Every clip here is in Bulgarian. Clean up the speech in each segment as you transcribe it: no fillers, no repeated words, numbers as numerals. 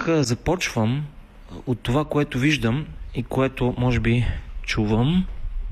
Тук започвам от това, което виждам и което може би чувам.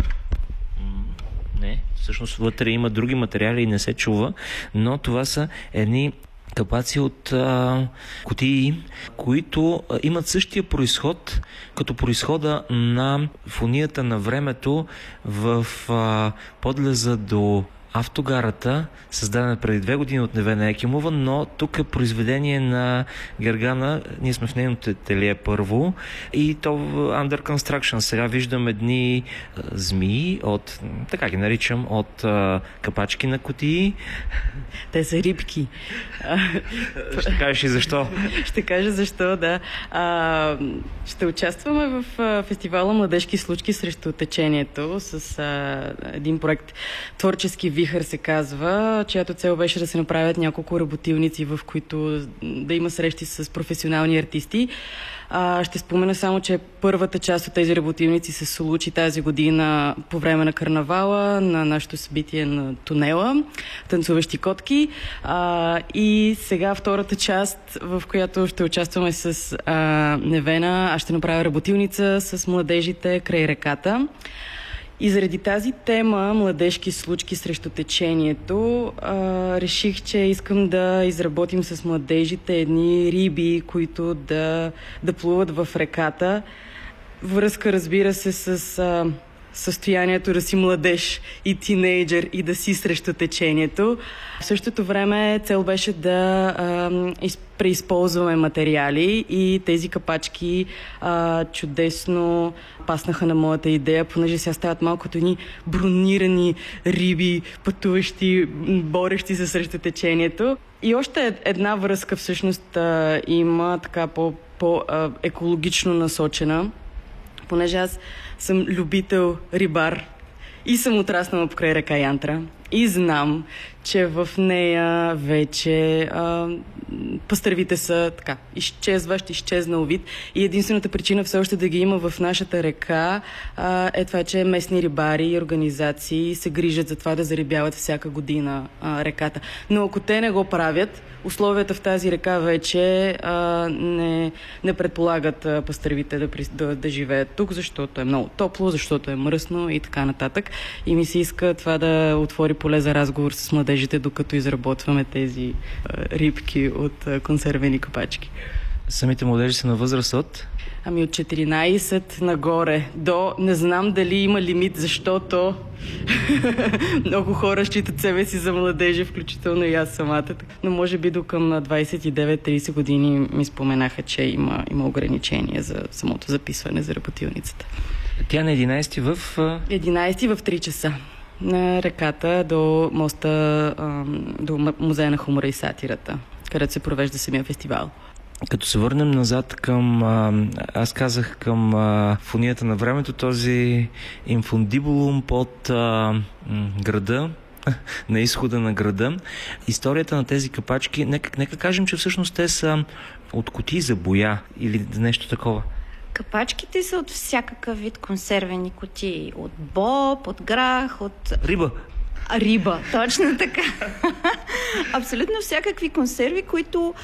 Не, всъщност вътре има други материали и не се чува, но това са едни капаци от кутии, които имат същия произход, като произхода на фонията на времето в подлеза до автогарата, създадена преди 2 години от Невена Екимова, но тук е произведение на Гергана. Ние сме в нейното ателие първо и то under construction. Сега виждам едни змии от, така ги наричам, от капачки на кутии. Те са рибки. Ще кажеш и защо? Ще кажа защо, да. Ще участваме в фестивала Младежки случки срещу течението с един проект Творчески вихър се казва, чиято цел беше да се направят няколко работилници, в които да има срещи с професионални артисти. Ще спомена само, че първата част от тези работилници се случи тази година по време на карнавала, на нашето събитие на тунела, танцуващи котки. И сега втората част, в която ще участваме с Невена, аз ще направя работилница с младежите край реката. И заради тази тема, младежки случки срещу течението, реших, че искам да изработим с младежите едни риби, които да плуват в реката. Връзка, разбира се, с състоянието да си младеж и тинейджър и да си срещу течението. В същото време цел беше да преизползваме материали и тези капачки чудесно паснаха на моята идея, понеже сега стават малко като едни бронирани риби, пътуващи, борещи се срещу течението. И още една връзка всъщност има така по-екологично насочена, понеже аз съм любител рибар и съм отраснала покрай река Янтра и знам, че в нея вече пастървите са така изчезващ, изчезнал вид и единствената причина все още да ги има в нашата река е това, че местни рибари и организации се грижат за това да зарибяват всяка година реката. Но ако те не го правят, условията в тази река вече не предполагат пастървите да живеят тук, защото е много топло, защото е мръсно и така нататък. И ми се иска това да отвори поле за разговор с младежите, докато изработваме тези рибки от консервени капачки. Самите младежи са на възраст от? Ами от 14 нагоре. До не знам дали има лимит, защото много хора считат себе си за младежи, включително и аз самата. Но може би до към 29-30 години ми споменаха, че има ограничение за самото записване за работилницата. Тя на 11 в 3 часа. На реката до моста, до Музея на хумора и сатирата, където се провежда самия фестивал. Като се върнем назад към, аз казах към фонията на времето, този инфундибулум под града, на изхода на града. Историята на тези капачки, нека кажем, че всъщност те са от кутии за боя или нещо такова. Капачките са от всякакъв вид консервени кутии. От боб, от грах, от... Риба, точно така. Абсолютно всякакви консерви, които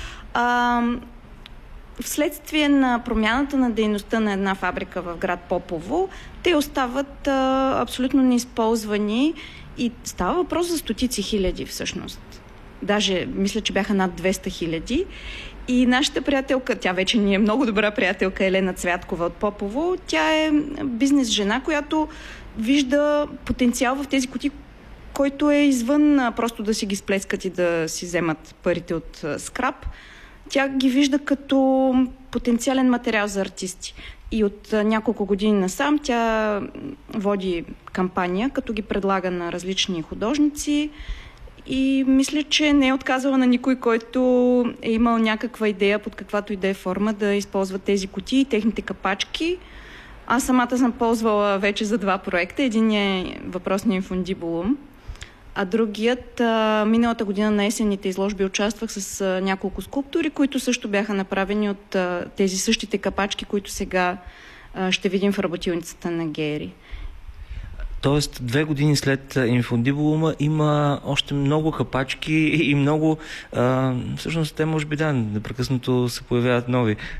вследствие на промяната на дейността на една фабрика в град Попово, те остават абсолютно неизползвани и става въпрос за стотици хиляди всъщност. Даже мисля, че бяха над 200 хиляди. И нашата приятелка, тя вече ни е много добра приятелка, Елена Цвяткова от Попово, тя е бизнес жена, която вижда потенциал в тези кутии, който е извън просто да си ги сплескат и да си вземат парите от скрап. Тя ги вижда като потенциален материал за артисти. И от няколко години насам тя води кампания, като ги предлага на различни художници. И мисля, че не е отказала на никой, който е имал някаква идея, под каквато идея форма, да използва тези кутии, техните капачки. Аз самата съм ползвала вече за 2 проекта. Един е въпросния инфундибулум, а другият миналата година на есенните изложби участвах с няколко скулптури, които също бяха направени от тези същите капачки, които сега ще видим в работилницата на Гери. Тоест, 2 години след инфундибулума има още много капачки и много... всъщност те може би непрекъснато се появяват нови.